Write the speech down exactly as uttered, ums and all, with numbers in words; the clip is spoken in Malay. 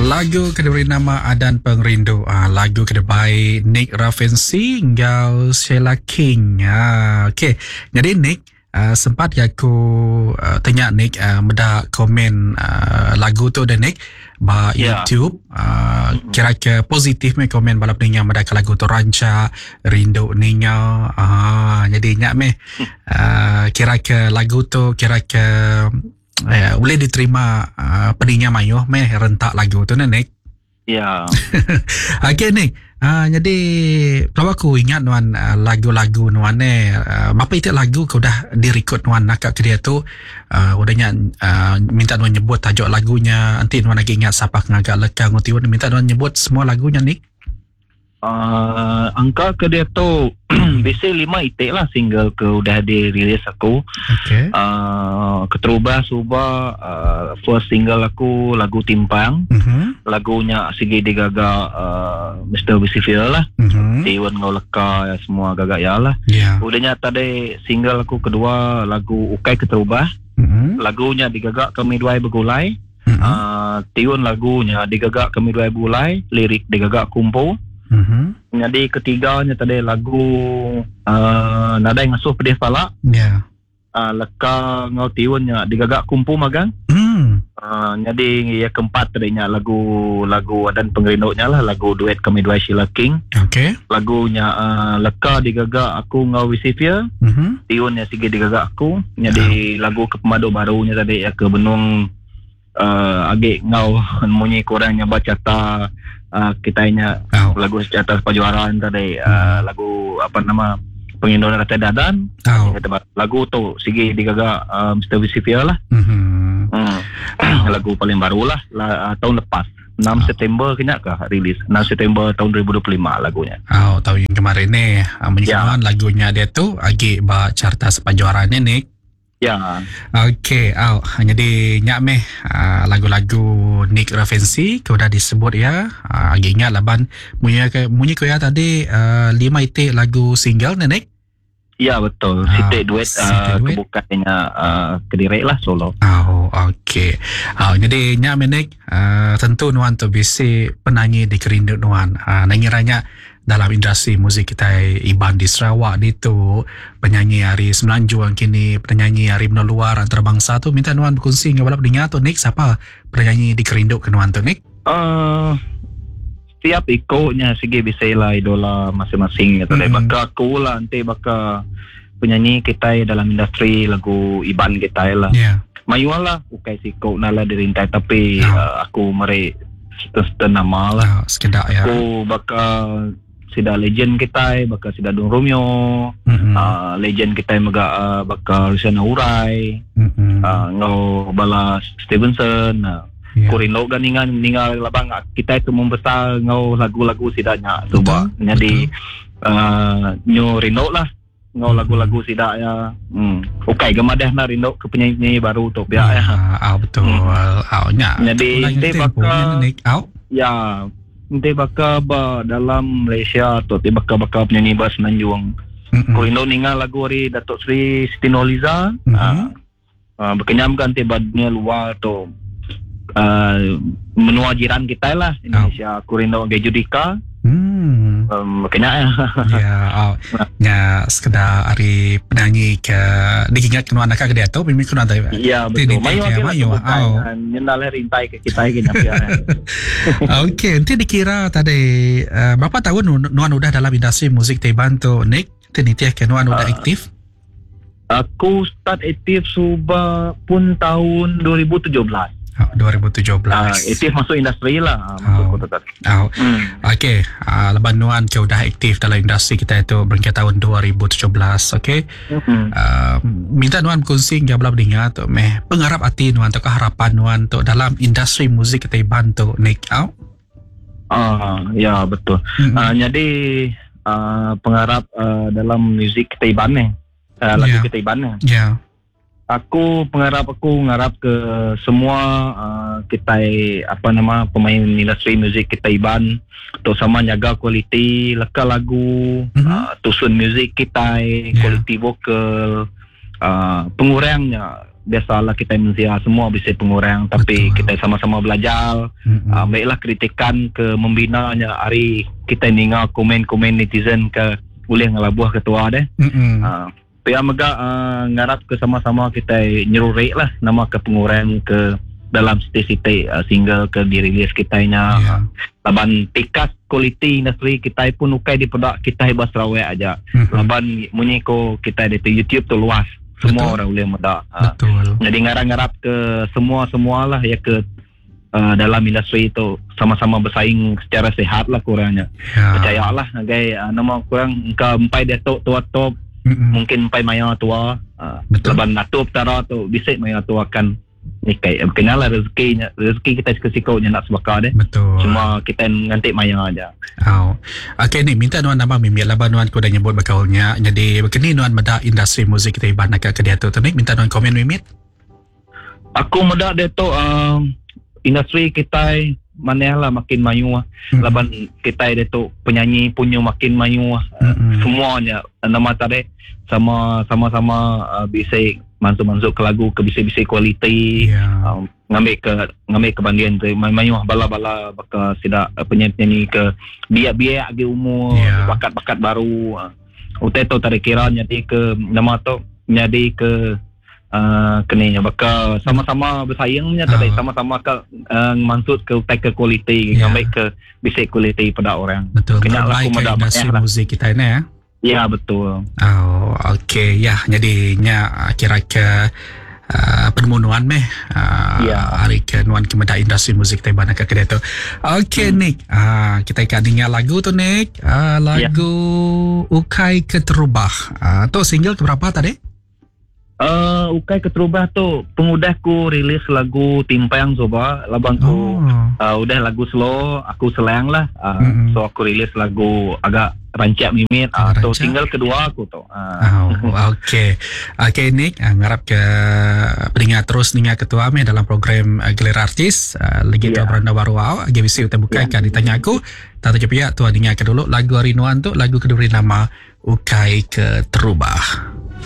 Lagu kediberi nama Adan Pengrindu. Ah, lagu kediberi Nick Ravensi hingga Sheila King. Ah, okay. Jadi Nick, uh, sempat aku uh, tanya Nick uh, meda komen uh, lagu tu dan Nick ba Yeah. YouTube. Uh, kira-kira positif me komen balap ninya meda ke lagu tu ranca rindu ninya. Ah, jadi nyak me uh, kira-kira lagu tu kira-kira Eh, boleh diterima uh, pedihnya mayuh meh rentak lagu tu Nick. Ya. Okay Nick. Uh, jadi kalau aku ingat nuan uh, lagu-lagu nuan eh uh, apa itu lagu kau dah direkod nuan nak ke dia tu uh, udahnya uh, minta nuan nyebut tajuk lagunya, nanti nuan lagi ingat siapa ngagak lekang utiun minta nuan nyebut semua lagunya Nick. Uh, angka ke dia tu biasa lima itik lah single ke udah dirilis aku. Okay. Uh, Keterubah Subah, uh, first single aku lagu Timpang. Mhm. Lagunya Sigi Digaga uh, mister Wisifil lah. Mhm. Dewan Ngau Leka ya, semua gagak ya lah. Ya. Udahnya tadi single aku kedua lagu Ukai Keterubah. Mhm. Lagunya digagak Kami Duai Begulai. Mhm. Uh, tiun lagunya digagak Kami Duai Begulai, lirik digagak Kumpu. Mhm. Jadi ketiganya tadi lagu uh, Nadai Ngasuh Pedih Palak. Ya. Uh, leka Ngau Tiunnya digagak Kumpu Magang. Hmm. Uh, jadi yang keempat tadinya lagu lagu Adan Pengerinduknya lah, lagu duet Kami Dua Sheila King. Okay. Lagunya uh, leka digagak Aku Ngau Wisifia. Mhm. Tiunnya Sigi digagak Aku. Jadi uh. lagu ke pemadu barunya tadi ya ke Benung uh, agak ngau munyi kurangnya baca ta uh, kitanya Oh. lagu sejahtera perjuaraan tadi uh, lagu apa nama pengindonan Rata Dadan. Oh. Lagu tu Sigi digagak uh, mister Wisifia lah. Mhm. Hmm. Lagu paling baru lah, lah uh, tahun lepas enam September kena kah rilis enam September tahun dua ribu dua puluh lima lagunya. Oh, tahun yang kemarin ni uh, menyiapkan Ya. lagunya dia tu agi ba carta sepajuaran ni Nick. Ya. Okay, oh, jadi nyak meh uh, lagu-lagu Nick Ravensi kau dah disebut ya. Uh, agi ingat laban munyi ke munyi kau ya tadi uh, lima itik lagu single ni Nick. Ya betul. Ah, Sitik duet sitik uh, duet. kebukannya uh, Kediri lah solo. Oh, okay. Oh, jadi nyak meh Nick uh, tentu nuan tu bisi penyanyi di Kerindu nuan. Uh, nangiranya dalam industri muzik kita Iban di Sarawak ni tu penyanyi hari Semenanjung kini penyanyi hari meneluar antarabangsa tu minta nuan berkongsi dengan balap dengar tu Nick siapa penyanyi di Kerindu ke nuan tu Nick? Uh, setiap ikutnya Sigi bisa lah idola masing-masing gitu. Mm-hmm. Mm-hmm. Bakal aku lah nanti bakal penyanyi kita dalam industri lagu Iban kita lah. Ya. Yeah. Mayu lah ukai sikau nala dirintai tapi Oh. uh, aku meri setelah nama lah. Oh, sekedar ya. Aku bakal sida legend kita bakal sida Dung Romeo. Mm-hmm. Uh, legend kita juga uh, bakal Luciana Urai. Mm-hmm. Uh, ngau bala Stevenson. Uh, Yeah. Kurin lo ganingan ningal labang kita itu membesar ngau lagu-lagu sidanya coba. Betul, Jadi uh, nyo Rino lah ngau Hmm. lagu-lagu sidak ya. Hmm. Ukai gemadah na Rino ke penyanyi baru tu pihak ya. Ah, betul. Ah, nya. Jadi dia bakal Nick out. ya nanti bakal ba dalam Malaysia atau dia bakal bakal penyanyi bahasa Semenanjung. Mm-mm. Kurin lo ningal lagu hari Datuk Sri Siti Nurhaliza. Mhm. Uh, uh, berkenyam kan tiba dunia luar tu. Uh, menua jiran kita lah Indonesia. Oh. Kurindo Gay Judika. Hmm. Um, kena ya. Ya, oh. Ya sekedar hari penyanyi ke diingat kena anak ke dia tu pemimpin kena ada. Ya betul. Mayu ya, mayu. Oh. Nyendal rintai ke kita gini ya. Okey, nanti dikira tadi uh, berapa tahun nuan udah dalam industri musik Taiban tu Nick? Tadi tiap ke nuan udah Uh, aktif? Aku start aktif subah pun tahun dua ribu tujuh belas. Oh, dua ribu tujuh belas. Uh, aktif masuk industri lah. Masuk Oh. kota tadi. Oh. Hmm. Okey, uh, leban nuan ke udah aktif dalam industri kita itu berangkat tahun dua ribu tujuh belas. Okey. Hmm. Uh, minta nuan berkongsi dengan belah dengar tu meh pengharap hati nuan tu keharapan nuan tu dalam industri muzik kita bantu Nick out. Ah, ya betul. Mm-hmm. Uh, jadi uh, pengharap uh, dalam muzik Taiban ni. Uh, lagu Yeah. yeah. Taiban ni. Ya. Yeah. Aku pengharap aku ngarap ke semua uh, kita apa nama pemain industri muzik kita Iban untuk sama jaga kualiti leka lagu, Mm-hmm. uh, tusun muzik kita, Yeah. kualiti vokal, uh, pengurangnya biasalah kita manusia semua bisa pengurang, tapi Betul. kita sama-sama belajar. Mm-mm. Uh, baiklah kritikan ke membinanya hari kita dengar komen-komen netizen ke boleh ngelabuh ketua deh. Mm-mm. Uh, Pia mega uh, ngarap ke sama-sama kita nyerurek lah nama ke pengurang ke dalam state-state uh, single ke dirilis kita nya. Yeah. Laban tikas kualiti industri kita pun ukai di produk kita hebat Sarawak aja. Mhm. Laban munyi ko kita di YouTube tu luas. Semua Betul. orang boleh medak. Uh, Betul. jadi ngarap-ngarap ke semua-semualah ya ke uh, dalam industri itu sama-sama bersaing secara sehat lah kurangnya. Ya. Percayalah nagai uh, nama kurang engkau empai datuk tua top Mm-mm. mungkin empai maya tua uh, Betul. laban natu tara tu bisa maya tua kan ni kai kenalah rezekinya rezeki kita sikau-sikau nak sebakar deh. Betul. Cuma kita ngantik maya aja. Oh. Okay ni minta nuan nama mimi laban nuan ko dah nyebut bakaulnya. Jadi begini nuan meda industri muzik kita iban nak ke dia tu ni minta nuan komen mimit. Aku muda dia tu um, industri kita mana lah makin maju lah. Mm-mm. Laban kita dia tu penyanyi punya makin maju lah. Mm-mm. Semuanya nama tadi sama sama-sama uh, bisa masuk-masuk ke lagu ke bisa-bisa kualiti. Ya. Um, ngambil ke ngambil kebandian tu mayu bala-bala bakal sidak uh, penyanyi ke biak-biak lagi umur Yeah. bakat-bakat baru uh, utai tu tak kira jadi ke nama tu jadi ke uh, kenanya bakal sama-sama bersaingnya tadi Ah. sama-sama ke uh, maksud ke utai ke kualiti Yeah. ngambil ke bisa kualiti pada orang. Betul. Kena Terbaik laku ke medak industri banyak lah. muzik kita ini ya. Ya betul. Oh, okey. Ya, jadi nya kira ke uh, permohonan meh uh, Ya. hari ke nuan kemudah industri muzik kita iban ke kedai tu. Okey Hmm. Nick, uh, kita ikan dengar lagu tu Nick. Uh, lagu Ukai Keterubah. Uh, tu single ke berapa tadi? Uh, Ukai Keterubah tu pengudahku rilis lagu Timpang coba labangku Oh. uh, udah lagu slow aku selang lah uh, Mm-mm. so aku rilis lagu agak rancak mimit uh, Agak tu rancak. single kedua aku tu uh, Oh, okey. Okey Nick, uh, ngarap ke pendengar terus dengar ketua me dalam program uh, Gelar Artis uh, lagi tu Ya. beranda baru awak G B C utai buka Ya. kan ditanya aku tak tahu pihak tu dengar ke dulu lagu hari nuan tu lagu kedua nama Ukai Keterubah.